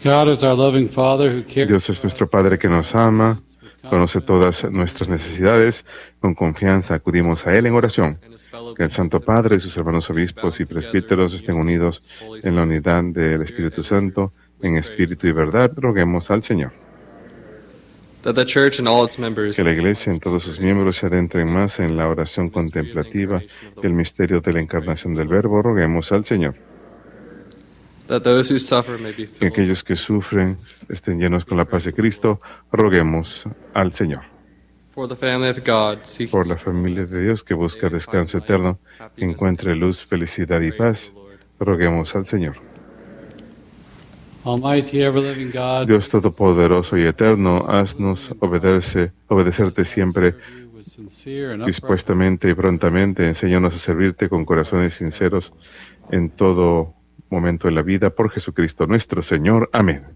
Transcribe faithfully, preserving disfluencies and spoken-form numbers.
God is our loving Father who cares. Dios es nuestro Padre que nos ama, conoce todas nuestras necesidades. Con confianza acudimos a Él en oración. Que el Santo Padre y sus hermanos obispos y presbíteros estén unidos en la unidad del Espíritu Santo, en espíritu y verdad. Roguemos al Señor. That the Church and all its members Que la Iglesia en todos sus miembros se adentren más en la oración contemplativa y el misterio de la encarnación del Verbo. Roguemos al Señor. that those who suffer may be Que filled aquellos que sufren estén llenos con la paz de Cristo. Roguemos al Señor. for the family of God, seeking Por la familia de Dios que busca descanso eterno, que encuentre luz, felicidad y paz. Roguemos al Señor. Almighty, ever-living God, Dios Todopoderoso y Eterno, haznos obedecer, obedecerte siempre with sincere and upright dispuestamente y prontamente. Enséñanos a servirte con corazones sinceros en todo momento de la vida. Por Jesucristo nuestro Señor. Amén.